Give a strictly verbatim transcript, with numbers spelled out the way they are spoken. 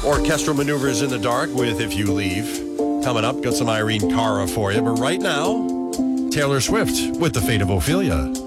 Orchestral maneuvers in the dark with If You Leave. Coming up, got some Irene Cara for you. But right now, Taylor Swift with The Fate of Ophelia.